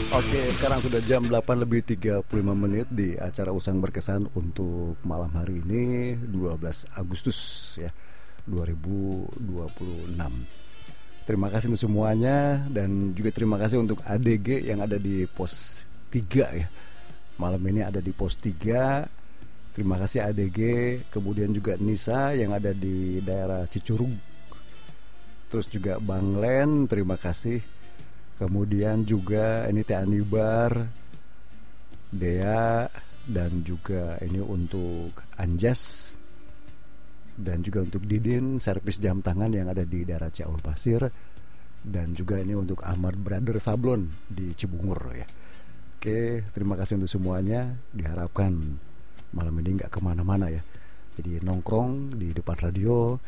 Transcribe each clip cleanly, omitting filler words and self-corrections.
Oke, sekarang sudah jam 8 lebih 35 menit di acara Usang Berkesan untuk malam hari ini 12 Agustus ya 2026. Terima kasih untuk semuanya dan juga terima kasih untuk ADG yang ada di pos 3 ya. Malam ini ada di pos 3. Terima kasih ADG, kemudian juga Nisa yang ada di daerah Cicurug. Terus juga Bang Len, terima kasih. Kemudian juga ini Teh Anibar, Dea, dan juga ini untuk Anjas, dan juga untuk Didin, servis jam tangan yang ada di daerah Ciaul Pasir, dan juga ini untuk Ahmad Brother Sablon di Cibungur ya. Oke, terima kasih untuk semuanya. Diharapkan malam ini nggak kemana-mana ya. Jadi nongkrong di depan radio.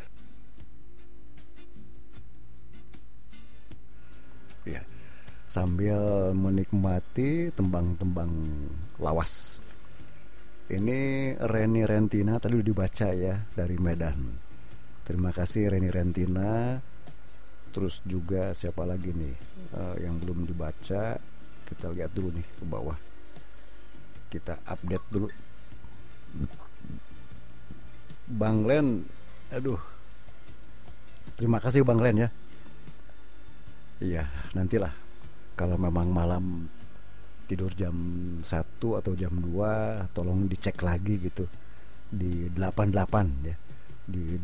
Ya, sambil menikmati tembang-tembang lawas. Ini Reni Rentina tadi udah dibaca ya dari Medan. Terima kasih Reni Rentina. Terus juga siapa lagi nih yang belum dibaca? Kita lihat dulu nih ke bawah. Kita update dulu. Bang Len, aduh. Terima kasih Bang Len ya. Iya, nantilah kalau memang malam tidur jam 1 atau jam 2 tolong dicek lagi gitu di 88 ya. Di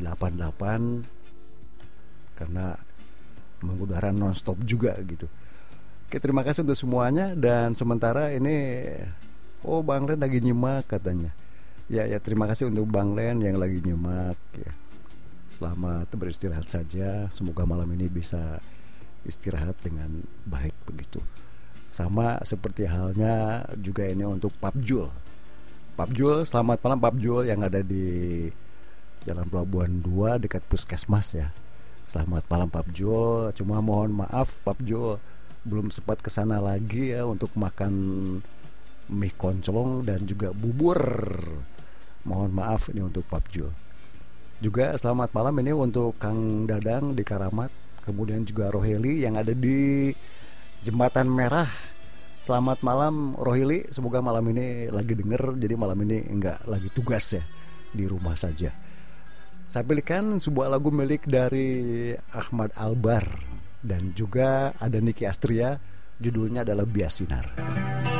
88 karena mengudara nonstop juga gitu. Oke, terima kasih untuk semuanya dan sementara ini Bang Len lagi nyimak katanya. Ya terima kasih untuk Bang Len yang lagi nyimak ya. Selamat beristirahat saja. Semoga malam ini bisa istirahat dengan baik begitu. Sama seperti halnya juga ini untuk Pap Jul. Pap Jul, selamat malam Pap Jul yang ada di Jalan Pelabuhan 2 dekat Puskesmas ya. Selamat malam Pap Jul. Cuma mohon maaf Pap Jul belum sempat kesana lagi ya untuk makan mie konclong dan juga bubur. Mohon maaf ini untuk Pap Jul. Juga selamat malam ini untuk Kang Dadang di Karamat. Kemudian juga Roheli yang ada di Jembatan Merah. Selamat malam Roheli. Semoga malam ini lagi denger. Jadi malam ini enggak lagi tugas ya, di rumah saja. Saya pilihkan sebuah lagu milik dari Ahmad Albar. Dan juga ada Niki Astria. Judulnya adalah Biasinar.